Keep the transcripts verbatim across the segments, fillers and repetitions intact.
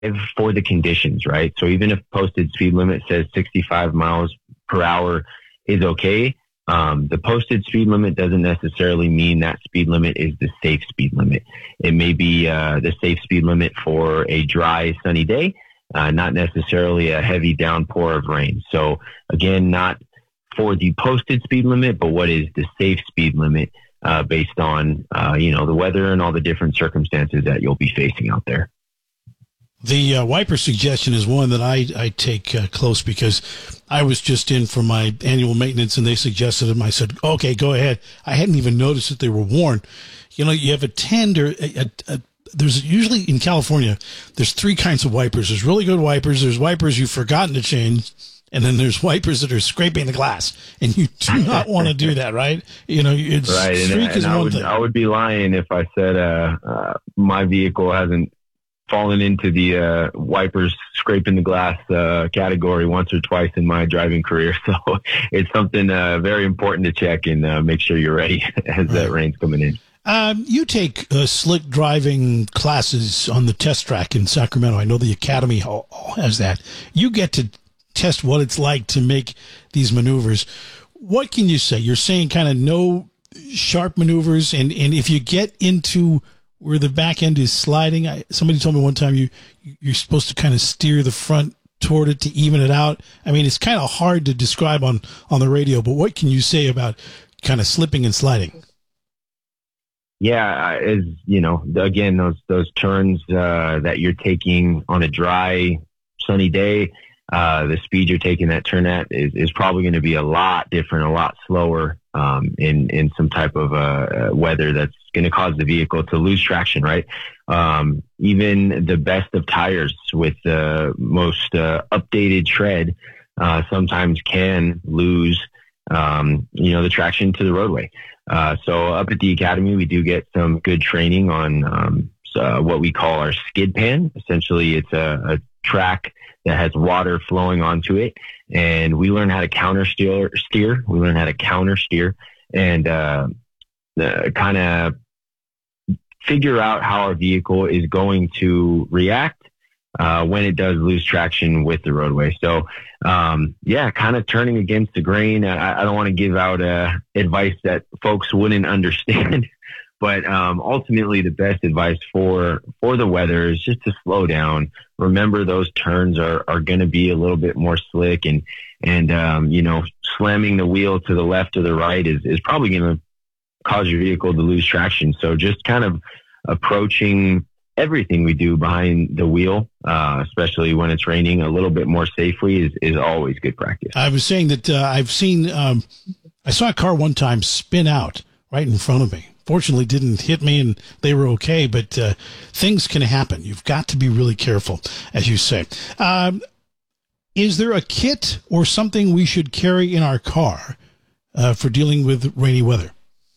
for the conditions, right? So even if posted speed limit says sixty-five miles per hour is okay, um, the posted speed limit doesn't necessarily mean that speed limit is the safe speed limit. It may be uh, the safe speed limit for a dry, sunny day, uh, not necessarily a heavy downpour of rain. So again, not for the posted speed limit, but what is the safe speed limit uh, based on, uh, you know, the weather and all the different circumstances that you'll be facing out there. The uh, wiper suggestion is one that I, I take uh, close because I was just in for my annual maintenance and they suggested them. I said, okay, go ahead. I hadn't even noticed that they were worn. You know, you have a tend or a, a, a, there's usually in California, there's three kinds of wipers. There's really good wipers. There's wipers you've forgotten to change. And then there's wipers that are scraping the glass, and you do not want to do that, right? You know, it's right. streak and, is and I one would, thing. I would be lying if I said uh, uh, my vehicle hasn't fallen into the uh, wipers scraping the glass uh, category once or twice in my driving career. So it's something uh, very important to check and uh, make sure you're ready as right. that rain's coming in. Um, you take uh, slick driving classes on the test track in Sacramento. I know the Academy has that. You get to test what it's like to make these maneuvers. What can you say? You're saying kind of no sharp maneuvers, and, and if you get into where the back end is sliding, I, somebody told me one time you, you're supposed to kind of steer the front toward it to even it out. I mean, it's kind of hard to describe on, on the radio, but what can you say about kind of slipping and sliding? Yeah, as you know, again, those those turns uh, that you're taking on a dry, sunny day, uh, the speed you're taking that turn at is, is probably going to be a lot different, a lot slower um, in in some type of uh, weather that's going to cause the vehicle to lose traction. Right? Um, even the best of tires with the most uh, updated tread uh, sometimes can lose, um, you know, the traction to the roadway. Uh, so up at the Academy, we do get some good training on um, uh, what we call our skid pan. Essentially, it's a, a track that has water flowing onto it, and we learn how to counter steer. steer. We learn how to counter steer and uh, uh, kind of figure out how our vehicle is going to react uh, when it does lose traction with the roadway. So, um, yeah, kind of turning against the grain. I, I don't want to give out uh, advice that folks wouldn't understand, but um, ultimately the best advice for, for the weather is just to slow down. Remember, those turns are, are going to be a little bit more slick, and, and um, you know, slamming the wheel to the left or the right is, is probably going to cause your vehicle to lose traction. So just kind of approaching everything we do behind the wheel, uh, especially when it's raining, a little bit more safely is, is always good practice. I was saying that uh, I've seen, um, I saw a car one time spin out right in front of me. Fortunately, didn't hit me and they were okay, but uh, things can happen. You've got to be really careful, as you say. Um, is there a kit or something we should carry in our car uh, for dealing with rainy weather?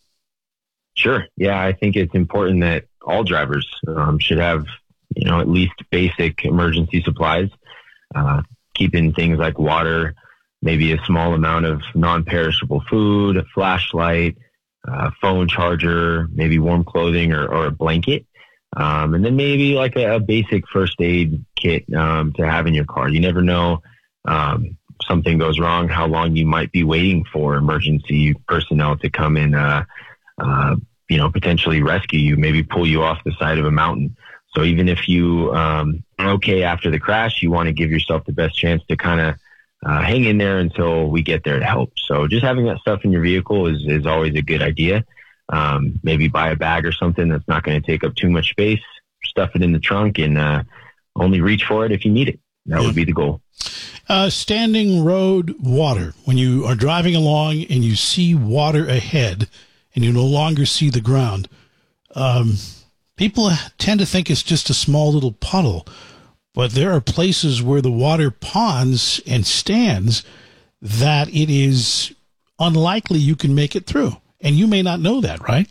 Sure. Yeah, I think it's important that all drivers um, should have, you know, at least basic emergency supplies, uh, keeping things like water, maybe a small amount of non-perishable food, a flashlight, uh, phone charger, maybe warm clothing or, or a blanket. Um, and then maybe like a, a basic first aid kit um, to have in your car. You never know um, something goes wrong, how long you might be waiting for emergency personnel to come in, uh, uh, you know, potentially rescue you, maybe pull you off the side of a mountain. So even if you um, are okay after the crash, you want to give yourself the best chance to kind of uh, hang in there until we get there to help. So just having that stuff in your vehicle is, is always a good idea. Um, maybe buy a bag or something that's not going to take up too much space, stuff it in the trunk, and uh, only reach for it if you need it. That yeah. would be the goal. Uh, standing road water. When you are driving along and you see water ahead and you no longer see the ground, um, people tend to think it's just a small little puddle. But there are places where the water ponds and stands that it is unlikely you can make it through. And you may not know that, right?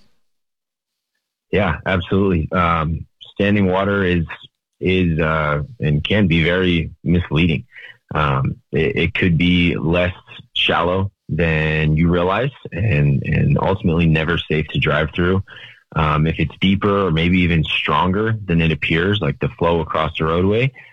Yeah, absolutely. Um, standing water is is uh, and can be very misleading. Um, it, it could be less shallow than you realize, and and ultimately never safe to drive through. Um, if it's deeper or maybe even stronger than it appears, like the flow across the roadway,